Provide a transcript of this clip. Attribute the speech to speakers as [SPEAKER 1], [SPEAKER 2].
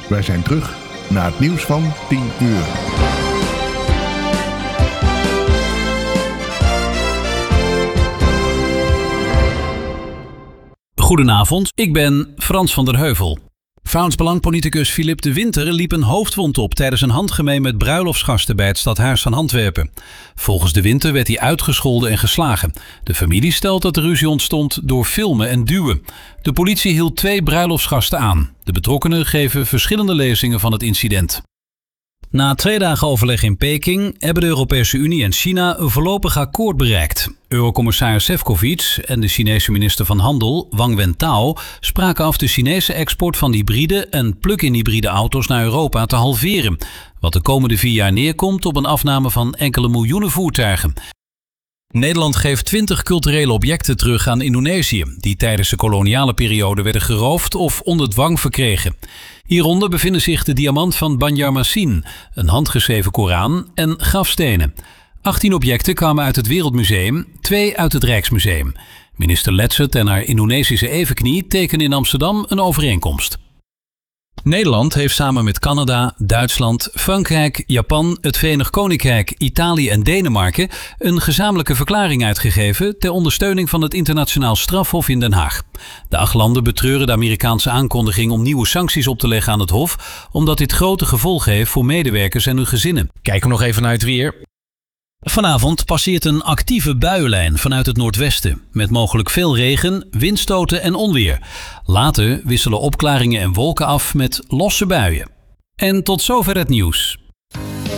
[SPEAKER 1] Wij zijn terug na het nieuws van 10 uur.
[SPEAKER 2] Goedenavond, ik ben Frans van der Heuvel. Vakbondspoliticus Philippe de Winter liep een hoofdwond op tijdens een handgemeen met bruiloftsgasten bij het Stadhuis van Antwerpen. Volgens de Winter werd hij uitgescholden en geslagen. De familie stelt dat de ruzie ontstond door filmen en duwen. De politie hield 2 bruiloftsgasten aan. De betrokkenen geven verschillende lezingen van het incident. Na 2 dagen overleg in Peking hebben de Europese Unie en China een voorlopig akkoord bereikt. Eurocommissaris Šefčovič en de Chinese minister van Handel, Wang Wentao, spraken af de Chinese export van hybride en plug-in hybride auto's naar Europa te halveren, wat de komende 4 jaar neerkomt op een afname van enkele miljoenen voertuigen. Nederland geeft 20 culturele objecten terug aan Indonesië, die tijdens de koloniale periode werden geroofd of onder dwang verkregen. Hieronder bevinden zich de diamant van Banjarmasin, een handgeschreven Koran en grafstenen. 18 objecten kwamen uit het Wereldmuseum, 2 uit het Rijksmuseum. Minister Letzert en haar Indonesische evenknie tekenen in Amsterdam een overeenkomst. Nederland heeft samen met Canada, Duitsland, Frankrijk, Japan, het Verenigd Koninkrijk, Italië en Denemarken een gezamenlijke verklaring uitgegeven ter ondersteuning van het internationaal strafhof in Den Haag. De 8 landen betreuren de Amerikaanse aankondiging om nieuwe sancties op te leggen aan het hof, omdat dit grote gevolgen heeft voor medewerkers en hun gezinnen. Kijken we nog even naar het weer. Vanavond passeert een actieve buienlijn vanuit het noordwesten, met mogelijk veel regen, windstoten en onweer. Later wisselen opklaringen en wolken af met losse buien. En tot zover het nieuws.